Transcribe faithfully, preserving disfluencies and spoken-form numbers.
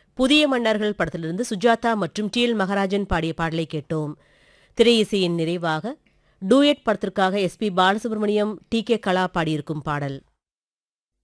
புதிய மன்னர்கள் படத்திலிருந்து சுஜாதா மற்றும் டி எல் மகராஜன் பாடிய பாடலை கேட்டோம். திரையிசையின் நிறைவாக டூயட் படத்திற்காக S B Balasubramaniam D K கலா பாடியிருக்கும் பாடல்.